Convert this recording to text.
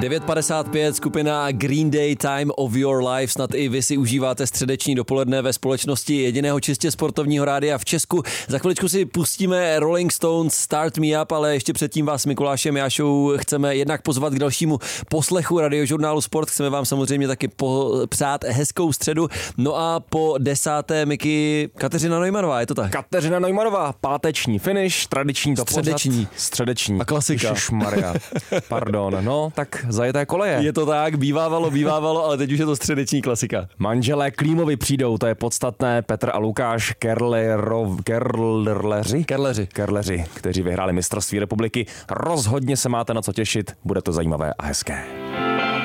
9:55, skupina Green Day, Time of Your Life. Snad i vy si užíváte středeční dopoledne ve společnosti jediného čistě sportovního rádia v Česku. Za chviličku si pustíme Rolling Stones Start Me Up, ale ještě předtím vás s Mikulášem Jášou chceme jednak pozvat k dalšímu poslechu radiožurnálu Sport. Chceme vám samozřejmě taky přát hezkou středu. No a po 10. Miky Kateřina Neumannová, je to tak? Kateřina Neumannová, páteční finish, tradiční to středeční. A klasika. Ježišmarja. Pardon, no tak zajeté koleje. Je to tak, bývávalo, ale teď už je to středeční klasika. Manželé Klímovi přijdou, to je podstatné. Petr a Lukáš Kerleři, kteří vyhráli mistrovství republiky. Rozhodně se máte na co těšit, bude to zajímavé a hezké.